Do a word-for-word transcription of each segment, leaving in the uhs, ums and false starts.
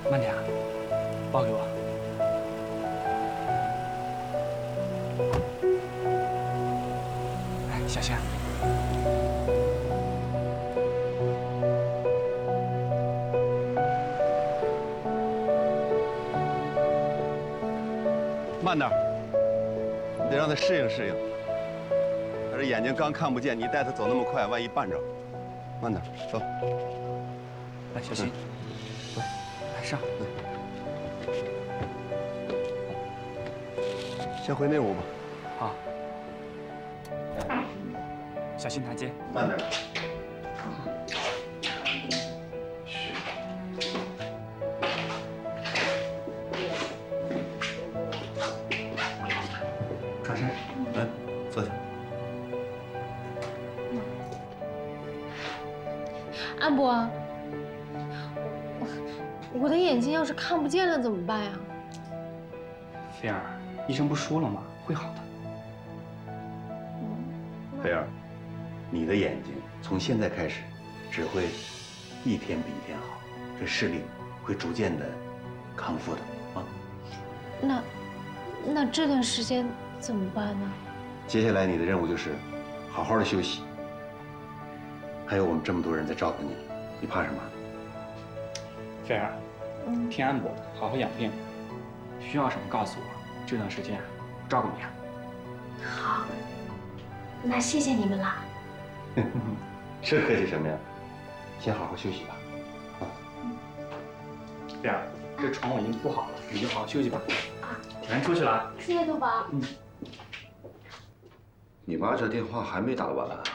慢点啊，抱给我。哎，小心。 慢点，你得让他适应适应。他这眼睛刚看不见，你带他走那么快，万一绊着。慢点，走。 来，小心。 走， 来上。 先回那屋吧。 好。小心台阶。 慢点。 转身。 来，坐下。 安博，我的眼睛要是看不见了怎么办呀？ 菲儿，医生不说了吗？会好的。 菲儿，你的眼睛从现在开始只会一天比一天好，这视力会逐渐的康复的啊。 那那这段时间怎么办呢？ 接下来你的任务就是好好的休息，还有我们这么多人在照顾你，你怕什么？ 菲儿， 嗯， 听安博的，好好养病。需要什么告诉我，这段时间我照顾你啊。 好，那谢谢你们啦。 这客气什么呀？先好好休息吧。啊， 菲儿，这床我已经铺好了，你就好好休息吧。 啊， 咱出去了啊。 谢谢豆宝。 嗯。 你妈这电话还没打完啊？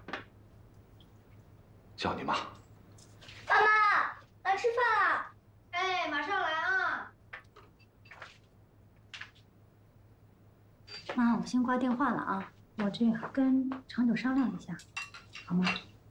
叫你妈。 妈妈，来吃饭啦！哎，马上来啊！ 妈，我先挂电话了啊，我这跟长久商量一下，好吗？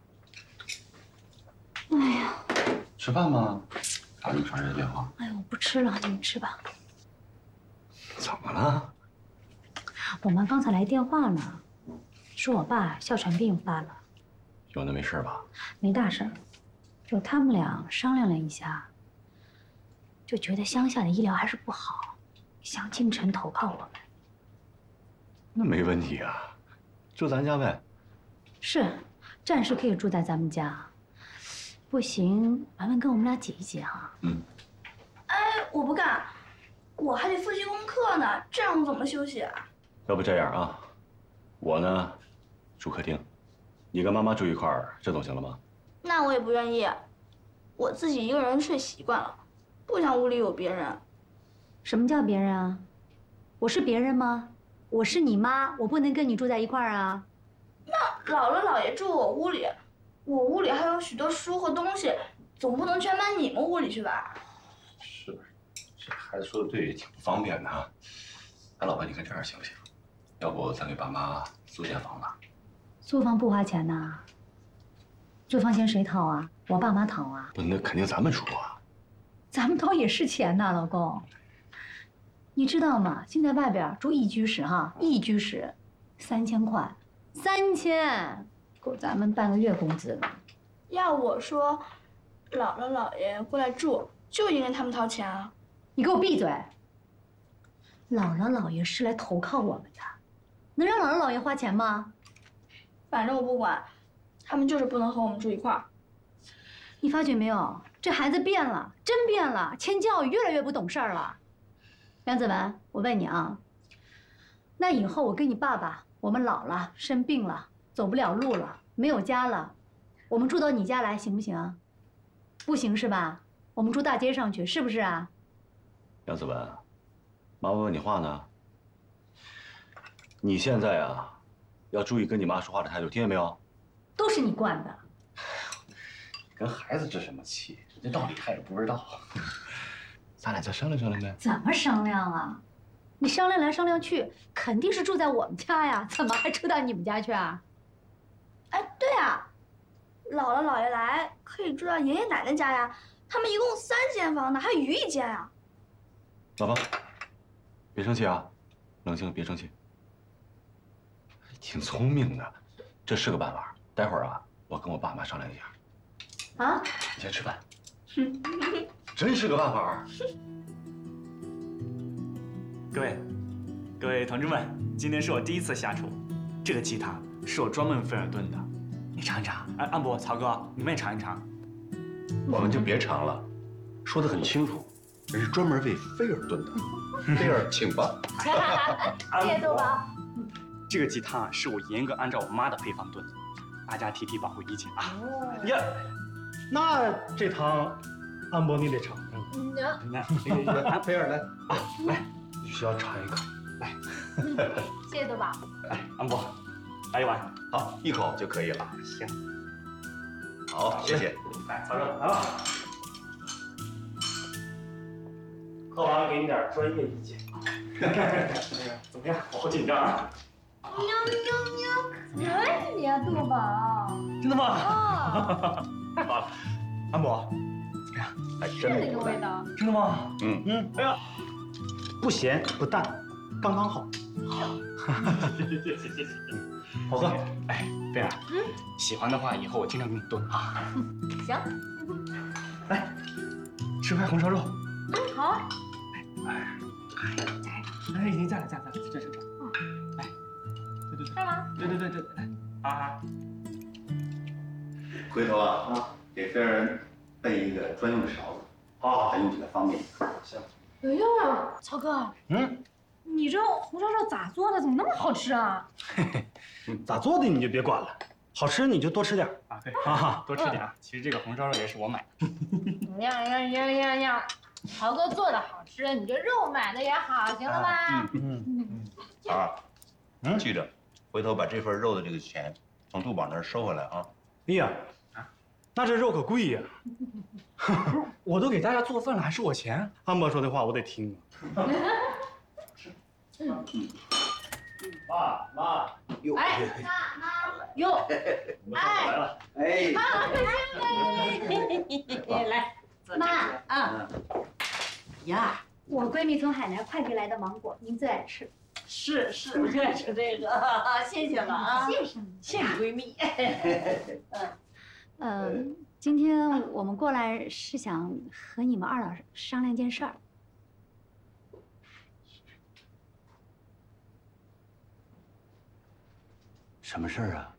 哎呀， 吃饭吗？打这么长时间电话？ 哎呦，我不吃了，你们吃吧。 怎么了？ 我妈刚才来电话呢，说我爸哮喘病发了。 有那没事吧？ 没大事儿，就他们俩商量了一下，就觉得乡下的医疗还是不好，想进城投靠我们。 那没问题啊，住咱家呗。 是，暂时可以住在咱们家。不行，麻烦跟我们俩挤一挤哈。 嗯。 哎，我不干，我还得复习功课呢，这样我怎么休息啊？ 要不这样啊，我呢住客厅，你跟妈妈住一块儿，这总行了吗？ 那我也不愿意，我自己一个人睡习惯了，不想屋里有别人。 什么叫别人啊？我是别人吗？我是你妈，我不能跟你住在一块儿啊。 那姥姥姥爷住我屋里，我屋里还有许多书和东西，总不能全搬你们屋里去吧？ 是，这孩子说的对，也挺不方便的啊。哎，老婆，你看这样行不行？要不咱给爸妈租间房子？ 租房不花钱呐，租房钱谁掏啊？我爸妈掏啊。 不，那肯定咱们出啊。 咱们掏也是钱呐，老公。你知道吗？现在外边住一居室哈，一居室三千块，三千够咱们半个月工资了。 要我说，姥姥姥爷过来住就应该他们掏钱啊！ 你给我闭嘴！姥姥姥爷是来投靠我们的，能让姥姥姥爷花钱吗？ 反正我不管，他们就是不能和我们住一块儿。 你发觉没有，这孩子变了，真变了，欠教育越来越不懂事儿了。梁子文，我问你啊，那以后我跟你爸爸，我们老了，生病了，走不了路了，没有家了，我们住到你家来行不行？不行是吧？我们住大街上去，是不是啊？ 梁子文，妈问问你话呢。你现在啊，要注意跟你妈说话的态度，听见没有？ 都是你惯的。 跟孩子置什么气？这道理他也不知道。咱俩再商量商量呗。 怎么商量啊？你商量来商量去，肯定是住在我们家呀，怎么还住到你们家去啊？ 哎，对啊，姥姥姥爷来可以住到爷爷奶奶家呀，他们一共三间房呢，还余一间啊。 老婆，别生气啊，冷静，别生气。挺聪明的，这是个办法。待会儿啊，我跟我爸妈商量一下。 啊？ 你先吃饭。 真是个办法。 各位，各位同志们，今天是我第一次下厨，这个鸡汤是我专门菲尔炖的，你尝一尝。哎，安博、曹哥，你们也尝一尝。 我们就别尝了，说得很清楚，这是专门为菲尔炖的。菲尔，请吧。 谢谢豆宝。 这个鸡汤啊，是我严格按照我妈的配方炖的，大家提提保护意见啊。 呀，那这汤，安博你得尝尝。 那来，菲尔来啊，来， 必须要尝一口。来， 谢谢豆宝。 来，安博，来一碗。 好，一口就可以了。 行， 好，谢谢。 来，曹哥，来吧。 喝完了给你点专业意见。 怎么样？我好紧张啊！ 可爱你呀，豆宝。 真的吗？ 啊， 太棒了，安博，怎么样？ 还是真不赖。 那个味道。 真的吗？ 嗯嗯，哎呀，不咸不淡，刚刚好。 谢谢谢谢谢谢。 好喝。 哎，菲儿，嗯，喜欢的话以后我经常给你炖啊。 行。 来，吃块红烧肉。 嗯，好。 哎，哎，行，再来再来再来，这这这。来，对对对。 干嘛？ 对对对对，来啊。 回头啊，给菲儿备一个专用的勺子， 好， 咱用起来方便。 行。 哎呀，曹哥， 嗯， 你这红烧肉咋做的？怎么那么好吃啊？ 咋做的你就别管了，好吃你就多吃点啊，对啊。 多吃点啊。其实这个红烧肉也是我买的。 呀呀呀呀呀！曹哥做的好吃，你这肉买的也好，行了吧？ 嗯嗯。 啊， 嗯， 记着，回头把这份肉的这个钱从杜宝那儿收回来啊。 哎呀，那这肉可贵呀。 我都给大家做饭了，还是我钱？ 安博说的话我得听啊。妈妈， 哟， 哎，妈妈，哟，哎， 来了。 哎， 来，妈啊呀，我闺蜜从海南快递来的芒果，您最爱吃。 是是，我就爱吃这个，谢谢了啊， 谢谢你， 谢谢闺蜜。 呃，今天我们过来是想和你们二老商量件事儿。 什么事儿啊？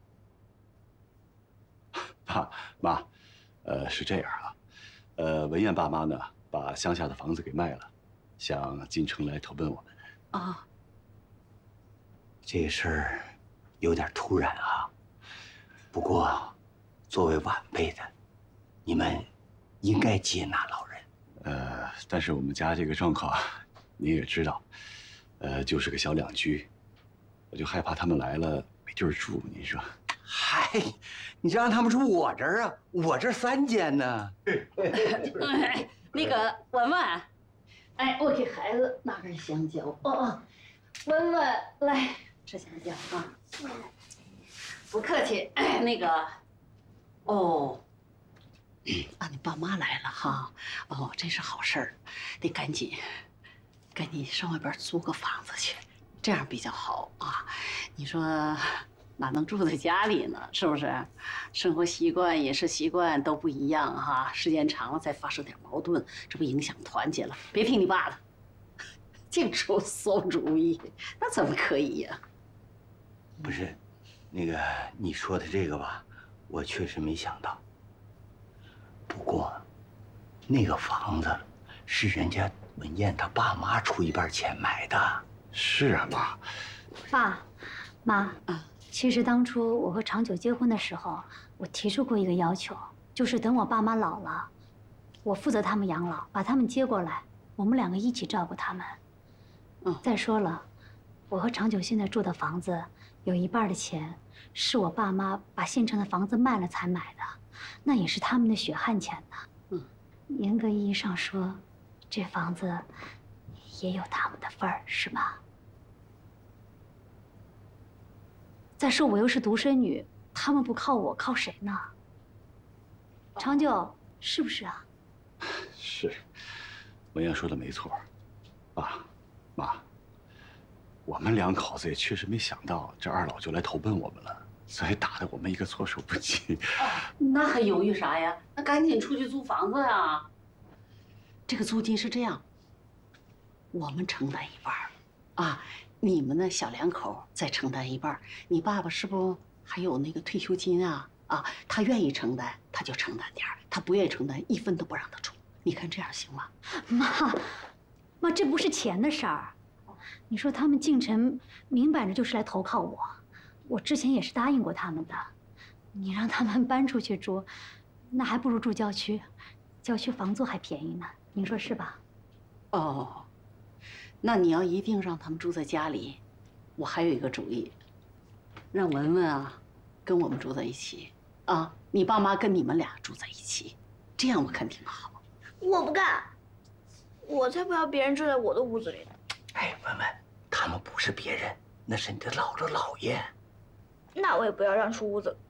爸妈，呃，是这样啊，呃，文燕爸妈呢，把乡下的房子给卖了，想进城来投奔我们。 啊， 这事儿有点突然啊。不过，作为晚辈的，你们应该接纳老人。 呃，但是我们家这个状况，您也知道，呃，就是个小两居，我就害怕他们来了没地儿住。您说？ 嗨，你就让他们住我这儿啊，我这三间呢。 哎，那个文文，哎，我给孩子拿根香蕉。哦哦，文文，来吃香蕉啊。不客气。哎，那个，哦，啊，你爸妈来了哈。哦，这是好事儿，得赶紧，赶紧上外边租个房子去，这样比较好啊。你说。哪能住在家里呢？是不是？生活习惯、饮食习惯都不一样哈，时间长了再发生点矛盾，这不影响团结了？别听你爸的，净出馊主意，那怎么可以呀？ 不是，那个你说的这个吧，我确实没想到。不过，那个房子是人家文燕她爸妈出一半钱买的。 是啊，妈。 爸，妈啊。 其实当初我和长久结婚的时候，我提出过一个要求，就是等我爸妈老了，我负责他们养老，把他们接过来，我们两个一起照顾他们。 嗯， 再说了，我和长久现在住的房子有一半的钱是我爸妈把县城的房子卖了才买的，那也是他们的血汗钱呢。 嗯， 严格意义上说，这房子也有他们的份儿，是吧？再说我又是独生女，他们不靠我，靠谁呢？长久，是不是啊？ 是，文燕说的没错。爸，妈，我们两口子也确实没想到这二老就来投奔我们了，所以打得我们一个措手不及。 那还犹豫啥呀？那赶紧出去租房子呀！ 这个租金是这样，我们承担一半儿，啊，你们呢小两口再承担一半儿。你爸爸是不还有那个退休金啊？啊，他愿意承担他就承担点儿，他不愿意承担一分都不让他出。你看这样行吗？ 妈，妈，这不是钱的事儿。你说他们进城明摆着就是来投靠我，我之前也是答应过他们的。你让他们搬出去住，那还不如住郊区，郊区房租还便宜呢。您说是吧？ 哦，那你要一定让他们住在家里，我还有一个主意，让文文啊跟我们住在一起啊，你爸妈跟你们俩住在一起，这样我看挺好。 我不干，我才不要别人住在我的屋子里呢。 哎，文文，他们不是别人，那是你的姥姥姥爷。 那我也不要让出屋子。